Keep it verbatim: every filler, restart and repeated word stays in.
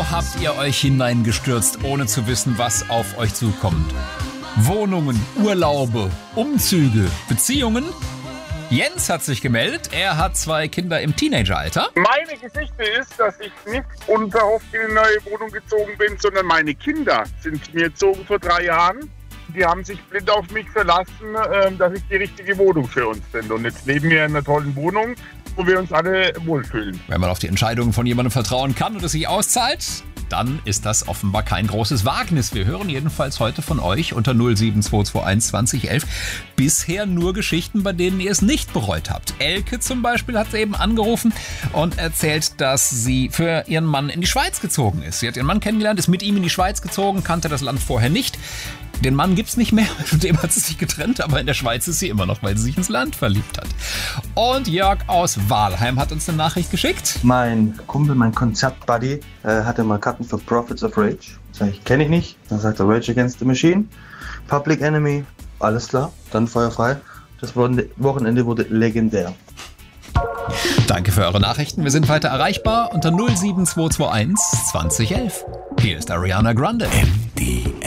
Wo habt ihr euch hineingestürzt, ohne zu wissen, was auf euch zukommt? Wohnungen, Urlaube, Umzüge, Beziehungen? Jens hat sich gemeldet. Er hat zwei Kinder im Teenageralter. Meine Geschichte ist, dass ich nicht unverhofft in eine neue Wohnung gezogen bin, sondern meine Kinder sind mir gezogen vor drei Jahren. Die haben sich blind auf mich verlassen, dass ich die richtige Wohnung für uns bin. Und jetzt leben wir in einer tollen Wohnung, wo wir uns alle wohlfühlen. Wenn man auf die Entscheidungen von jemandem vertrauen kann und es sich auszahlt, dann ist das offenbar kein großes Wagnis. Wir hören jedenfalls heute von euch unter null sieben zwei zwei eins zwanzig elf bisher nur Geschichten, bei denen ihr es nicht bereut habt. Elke zum Beispiel hat eben angerufen und erzählt, dass sie für ihren Mann in die Schweiz gezogen ist. Sie hat ihren Mann kennengelernt, ist mit ihm in die Schweiz gezogen, kannte das Land vorher nicht. Den Mann gibt's nicht mehr, mit dem hat sie sich getrennt, aber in der Schweiz ist sie immer noch, weil sie sich ins Land verliebt hat. Und Jörg aus Wahlheim hat uns eine Nachricht geschickt. Mein Kumpel, mein Konzertbuddy, äh, hatte mal Karten für Prophets of Rage. Sag ich, kenne ich nicht. Dann sagt er Rage Against the Machine, Public Enemy, alles klar, dann feuerfrei. Das Wochenende wurde legendär. Danke für eure Nachrichten. Wir sind weiter erreichbar unter null sieben zwei zwei eins zwanzig elf. Hier ist Ariana Grande. M D